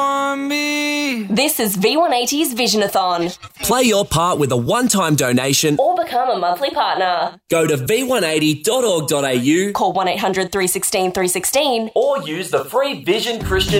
want me. This is V180's Visionathon. Play your part with a one-time donation Or become a monthly partner. Go to v180.org.au, Call 1-800-316-316 or use the free Vision Christian